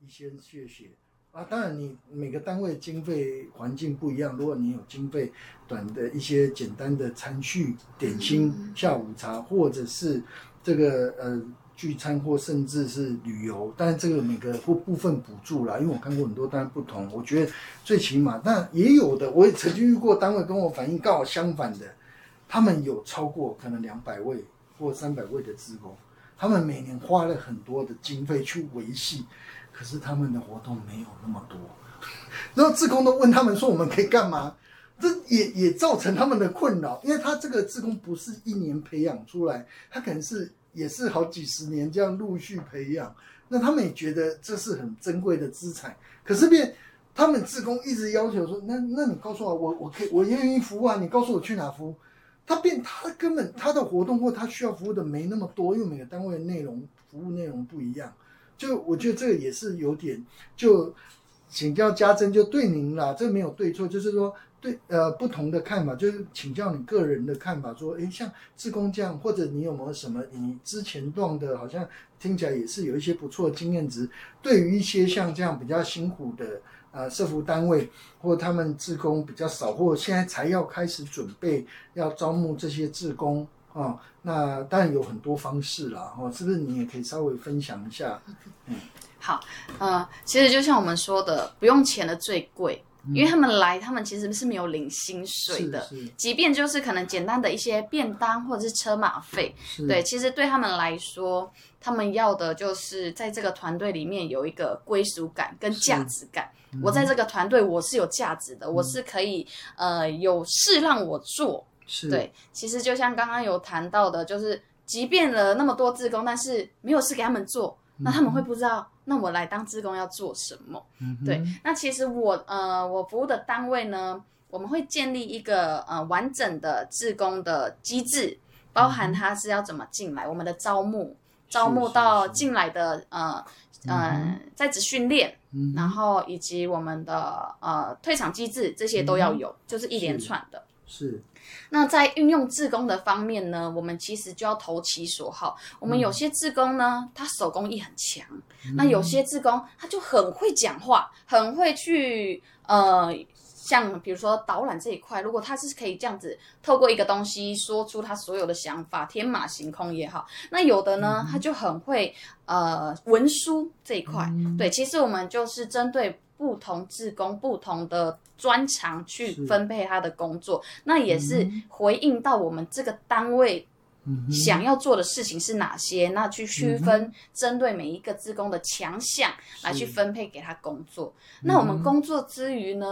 一些谢谢啊。当然你每个单位经费环境不一样，如果你有经费短的一些简单的餐叙、点心、下午茶，或者是这个聚餐或甚至是旅游，但是这个每个部分补助啦，因为我看过很多单位不同，我觉得最起码，但也有的我也曾经遇过单位跟我反映刚好相反的，他们有超过可能200位或300位的志工，他们每年花了很多的经费去维系，可是他们的活动没有那么多，然后志工都问他们说我们可以干嘛？这也造成他们的困扰，因为他这个志工不是1年培养出来，他可能也是好几十年这样陆续培养，那他们也觉得这是很珍贵的资产，可是他们志工一直要求说，那你告诉我可以，我愿意服务啊，你告诉我去哪服务。他根本他的活动或他需要服务的没那么多，因为每个单位的服务内容不一样，就我觉得这个也是有点，就请教家珍，就对您啦，这没有对错，就是说对不同的看法，就是请教你个人的看法，说像志工这样，或者你有没有什么你之前弄的，好像听起来也是有一些不错的经验值，对于一些像这样比较辛苦的社福单位或他们志工比较少，或现在才要开始准备要招募这些志工那当然有很多方式啦是不是你也可以稍微分享一下？ 好，其实就像我们说的，不用钱的最贵。因为他们其实是没有领薪水的，即便就是可能简单的一些便当或者是车马费，对，其实对他们来说，他们要的就是在这个团队里面有一个归属感跟价值感。我在这个团队我是有价值的，我是可以有事让我做。对，其实就像刚刚有谈到的，就是即便了那么多志工，但是没有事给他们做，那他们会不知道。那我来当志工要做什么？对，那其实我服务的单位呢，我们会建立一个完整的志工的机制，包含他是要怎么进来，我们的招募到进来的在职训练，然后以及我们的退场机制，这些都要有，就是一连串的。 是。 那在运用志工的方面呢，我们其实就要投其所好。我们有些志工呢，他手工艺很强，那有些志工他就很会讲话，很会去像比如说导览这一块，如果他是可以这样子透过一个东西说出他所有的想法，天马行空也好，那有的呢他就很会文书这一块。对，其实我们就是针对不同志工不同的专长去分配他的工作，那也是回应到我们这个单位想要做的事情是哪些，那去区分针对每一个志工的强项来去分配给他工作。那我们工作之余呢，